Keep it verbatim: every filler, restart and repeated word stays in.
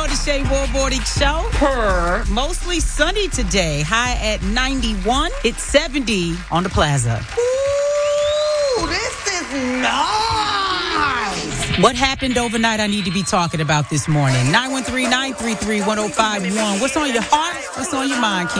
the Shea War Morning Show. Purr. Mostly sunny today. High at ninety-one. It's seventy on the plaza. Ooh, this is nice. What happened overnight I need to be talking about this morning? nine one three, nine three three, one oh five one. What's on your heart? What's on your mind, Keith?